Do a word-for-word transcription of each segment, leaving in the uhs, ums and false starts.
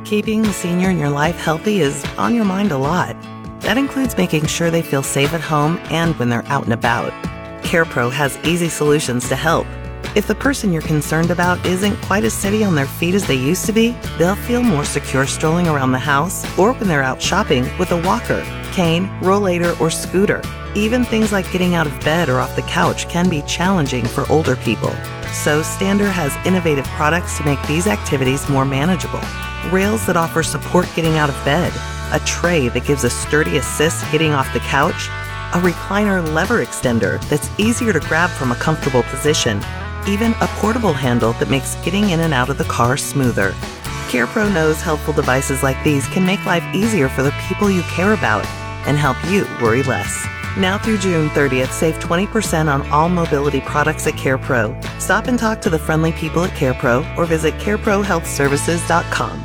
Keeping the senior in your life healthy is on your mind a lot. That includes making sure they feel safe at home and when they're out and about. CarePro has easy solutions to help. If the person you're concerned about isn't quite as steady on their feet as they used to be, they'll feel more secure strolling around the house or when they're out shopping with a walker, cane, rollator, or scooter. Even things like getting out of bed or off the couch can be challenging for older people. So Stander has innovative products to make these activities more manageable. Rails that offer support getting out of bed, a tray that gives a sturdy assist getting off the couch, a recliner lever extender that's easier to grab from a comfortable position, even a portable handle that makes getting in and out of the car smoother. CarePro knows helpful devices like these can make life easier for the people you care about and help you worry less. Now through June thirtieth, save twenty percent on all mobility products at CarePro. Stop and talk to the friendly people at CarePro or visit care pro health services dot com.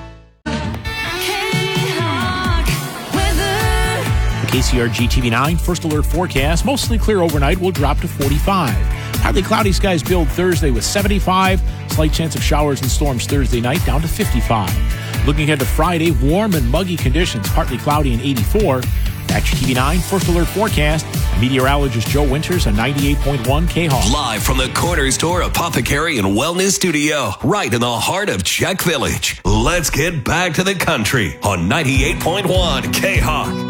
K C R G T V nine First Alert forecast. Mostly clear overnight, will drop to forty-five. Partly cloudy skies build Thursday with seventy-five. Slight chance of showers and storms Thursday night down to fifty-five. Looking ahead to Friday, warm and muggy conditions, partly cloudy and eighty-four. That's your T V nine First Alert forecast. Meteorologist Joe Winters on ninety-eight point one K-Hawk. Live from the Corner Store Apothecary and Wellness Studio, right in the heart of Czech Village. Let's get back to the country on ninety-eight point one K-Hawk.